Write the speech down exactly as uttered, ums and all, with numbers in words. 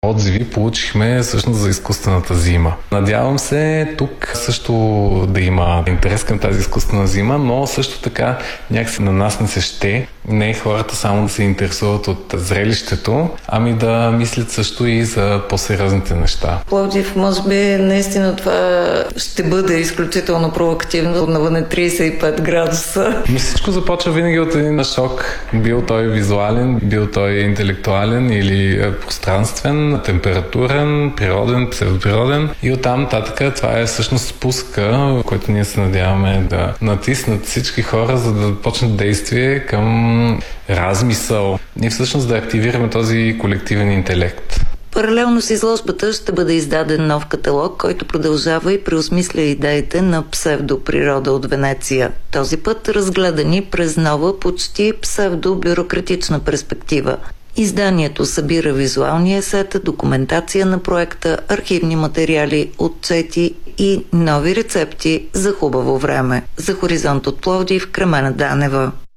отзиви получихме всъщност за изкуствената зима. Надявам се тук също да има интерес към тази изкуствена зима, но също така някакси на нас не се ще не хората само да се интересуват от зрелището, ами да мислят също и за по-сериозните неща. Пловдив, може би наистина това ще бъде изключително провокативно. Навън е трийсет и пет градуса. Но всичко започва винаги от един шок. Бил той визуален, бил той интелектуален или пространствен, температурен, природен, псевдоприроден. И оттам нататък това е всъщност спуска, който ние се надяваме да натиснат всички хора, за да почнат действие към размисъл и всъщност да активираме този колективен интелект. Паралелно с изложбата ще бъде издаден нов каталог, който продължава и преосмисля идеите на псевдоприрода от Венеция. Този път разгледани през нова, почти псевдобюрократична перспектива. Изданието събира визуалния есет, документация на проекта, архивни материали, отчети и нови рецепти за хубаво време. За Хоризонт от Пловдив, Кремена Данева.